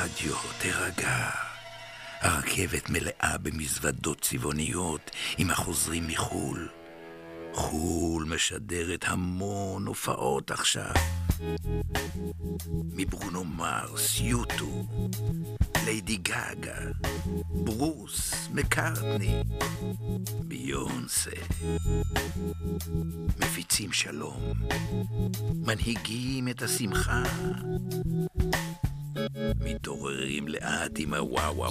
הרדיו, תרגע. הרכבת מלאה במזוודות צבעוניות עם החוזרים מחול. חול משדרת המון הופעות עכשיו. מברונו מרס, יוטו, ליידי גאגה, ברוס, מקארטני, ביונסה. מפיצים שלום, מנהיגים את השמחה, מתעוררים לאט עם הוואו